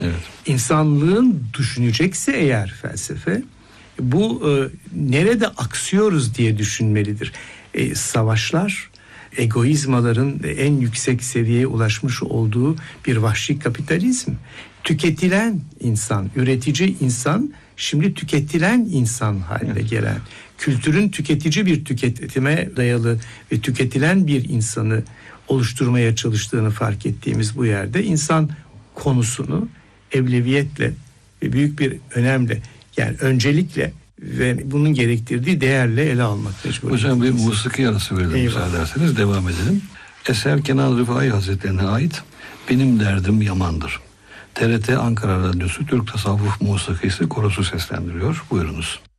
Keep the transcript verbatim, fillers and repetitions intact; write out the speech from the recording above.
Evet. İnsanlığın düşünecekse eğer felsefe, bu e, nerede aksıyoruz diye düşünmelidir. E, savaşlar, egoizmaların en yüksek seviyeye ulaşmış olduğu bir vahşi kapitalizm. Tüketilen insan, üretici insan, şimdi tüketilen insan haline gelen, kültürün tüketici bir tüketime dayalı ve tüketilen bir insanı oluşturmaya çalıştığını fark ettiğimiz bu yerde insan konusunu evleviyetle ve büyük bir önemle, yani öncelikle ve bunun gerektirdiği değerle ele almak mecbur. Hocam bir musiki arası verelim müsaade ederseniz, devam edelim. Eser Kenan Rıfai Hazretlerine ait Benim Derdim Yamandır. T R T Ankara Radyosu Türk Tasavvuf Musikisi Korosu seslendiriyor. Buyurunuz.